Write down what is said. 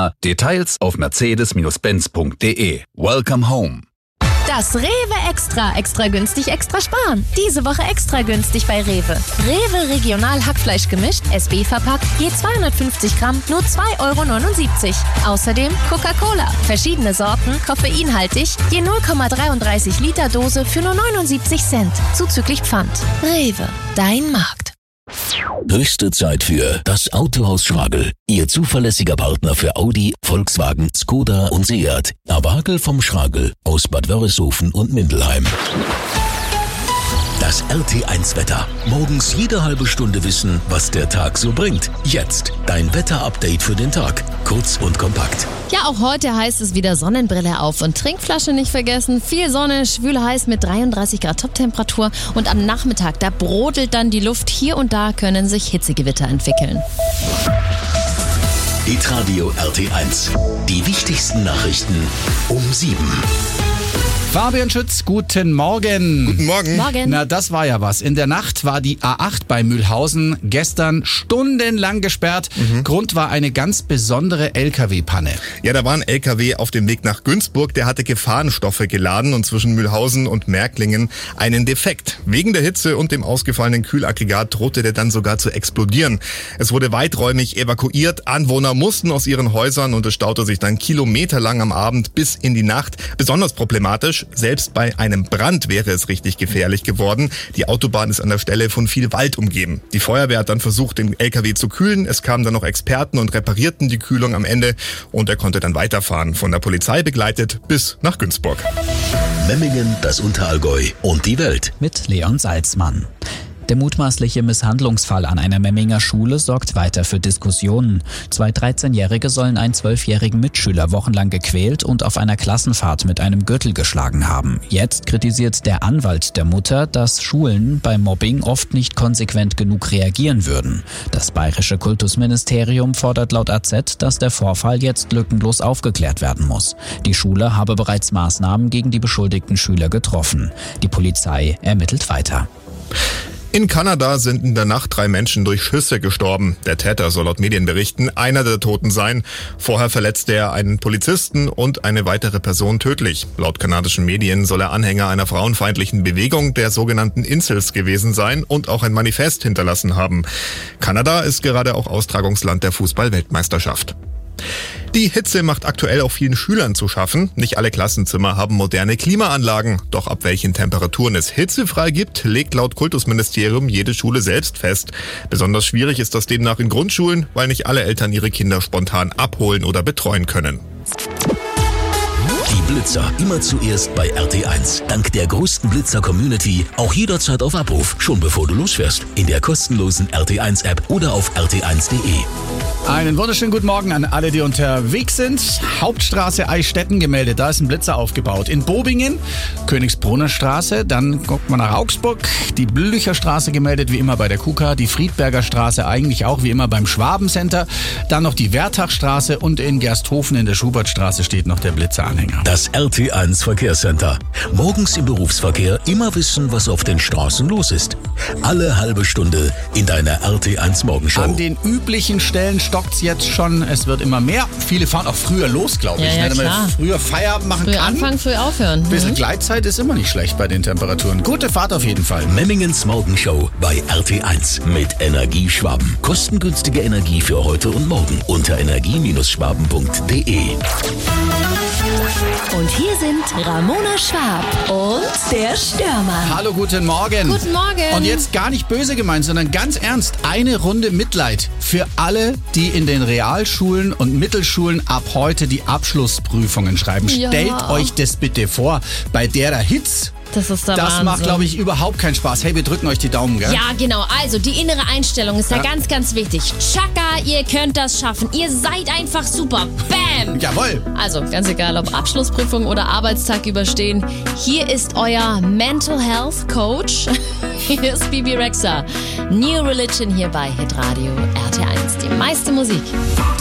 Partner. Details auf mercedes-benz.de. Welcome home. Das Rewe Extra günstig, extra sparen. Diese Woche extra günstig bei Rewe. Rewe Regional Hackfleisch gemischt, SB verpackt, je 250 Gramm, nur 2,79 €. Außerdem Coca-Cola, verschiedene Sorten, koffeinhaltig, je 0,33 Liter Dose für nur 79 Cent, zuzüglich Pfand. Rewe, dein Markt. Höchste Zeit für das Autohaus Schragel. Ihr zuverlässiger Partner für Audi, Volkswagen, Skoda und Seat. Abagel vom Schragel aus Bad Wörishofen und Mindelheim. Das RT1-Wetter. Morgens jede halbe Stunde wissen, was der Tag so bringt. Jetzt dein Wetter-Update für den Tag. Kurz und kompakt. Ja, auch heute heißt es wieder Sonnenbrille auf und Trinkflasche nicht vergessen. Viel Sonne, schwül heiß mit 33 Grad Toptemperatur. Und am Nachmittag, da brodelt dann die Luft. Hier und da können sich Hitzegewitter entwickeln. Hitradio RT1. Die wichtigsten Nachrichten um 7. Fabian Schütz, guten Morgen. Guten Morgen. Morgen. Na, das war ja was. In der Nacht war die A8 bei Mühlhausen gestern stundenlang gesperrt. Grund war eine ganz besondere LKW-Panne. Ja, da war ein LKW auf dem Weg nach Günzburg, der hatte Gefahrenstoffe geladen und zwischen Mühlhausen und Märklingen einen Defekt. Wegen der Hitze und dem ausgefallenen Kühlaggregat drohte der dann sogar zu explodieren. Es wurde weiträumig evakuiert, Anwohner mussten aus ihren Häusern und es staute sich dann kilometerlang am Abend bis in die Nacht. Besonders problematisch, selbst bei einem Brand wäre es richtig gefährlich geworden. Die Autobahn ist an der Stelle von viel Wald umgeben. Die Feuerwehr hat dann versucht, den LKW zu kühlen. Es kamen dann noch Experten und reparierten die Kühlung am Ende und er konnte dann weiterfahren, von der Polizei begleitet bis nach Günzburg. Memmingen, das Unterallgäu und die Welt. Mit Leon Salzmann. Der mutmaßliche Misshandlungsfall an einer Memminger Schule sorgt weiter für Diskussionen. 2 13-Jährige sollen einen 12-jährigen Mitschüler wochenlang gequält und auf einer Klassenfahrt mit einem Gürtel geschlagen haben. Jetzt kritisiert der Anwalt der Mutter, dass Schulen beim Mobbing oft nicht konsequent genug reagieren würden. Das bayerische Kultusministerium fordert laut AZ, dass der Vorfall jetzt lückenlos aufgeklärt werden muss. Die Schule habe bereits Maßnahmen gegen die beschuldigten Schüler getroffen. Die Polizei ermittelt weiter. In Kanada sind in der Nacht 3 Menschen durch Schüsse gestorben. Der Täter soll laut Medienberichten einer der Toten sein. Vorher verletzte er einen Polizisten und eine weitere Person tödlich. Laut kanadischen Medien soll er Anhänger einer frauenfeindlichen Bewegung, der sogenannten Incels, gewesen sein und auch ein Manifest hinterlassen haben. Kanada ist gerade auch Austragungsland der Fußball-Weltmeisterschaft. Die Hitze macht aktuell auch vielen Schülern zu schaffen. Nicht alle Klassenzimmer haben moderne Klimaanlagen. Doch ab welchen Temperaturen es hitzefrei gibt, legt laut Kultusministerium jede Schule selbst fest. Besonders schwierig ist das demnach in Grundschulen, weil nicht alle Eltern ihre Kinder spontan abholen oder betreuen können. Die Blitzer immer zuerst bei RT1. Dank der größten Blitzer-Community auch jederzeit auf Abruf, schon bevor du losfährst. In der kostenlosen RT1-App oder auf rt1.de. Einen wunderschönen guten Morgen an alle, die unterwegs sind. Hauptstraße Eichstätten gemeldet, da ist ein Blitzer aufgebaut. In Bobingen, Königsbrunner Straße, dann guckt man nach Augsburg. Die Blücherstraße gemeldet, wie immer bei der KUKA. Die Friedberger Straße eigentlich auch wie immer beim Schwabencenter. Dann noch die Wertachstraße und in Gersthofen in der Schubertstraße steht noch der Blitzeranhänger. Das RT1 Verkehrscenter. Morgens im Berufsverkehr immer wissen, was auf den Straßen los ist. Alle halbe Stunde in deiner RT1 Morgenshow. An den üblichen Stellen stockt's jetzt schon. Es wird immer mehr. Viele fahren auch früher los, glaube ich. Ja, Wenn man klar. früher Feierabend machen Früh kann. anfangen, früh aufhören. Ein bisschen Gleitzeit ist immer nicht schlecht bei den Temperaturen. Gute Fahrt auf jeden Fall. Memmingens Morgenshow bei RT1 mit Energieschwaben. Kostengünstige Energie für heute und morgen unter energie-schwaben.de. Und hier sind Ramona Schwab und der Stürmer. Hallo, guten Morgen. Guten Morgen. Und jetzt gar nicht böse gemeint, sondern ganz ernst. Eine Runde Mitleid für alle, die in den Realschulen und Mittelschulen ab heute die Abschlussprüfungen schreiben. Ja. Stellt euch das bitte vor. Bei der Hitze. Das ist der Das Wahnsinn. macht, glaube ich, überhaupt keinen Spaß. Hey, wir drücken euch die Daumen, gell? Ja, genau. Also, die innere Einstellung ist da ganz, ganz wichtig. Chaka, ihr könnt das schaffen. Ihr seid einfach super. Bam! Jawohl. Also, ganz egal, ob Abschlussprüfung oder Arbeitstag überstehen. Hier ist euer Mental Health Coach. Hier ist Bibi Rexha. New Religion hier bei Hitradio RT1. Die meiste Musik.